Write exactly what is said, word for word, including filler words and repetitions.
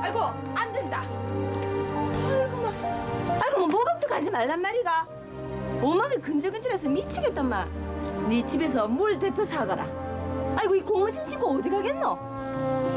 아이고 안 된다. 아이고 뭐, 아이고 뭐 목욕도 가지 말란 말이가. 온몸이 근질근질해서 미치겠단만. 네 집에서 물 대표 사가라. 아이고 이 고무신 신고 어디 가겠노?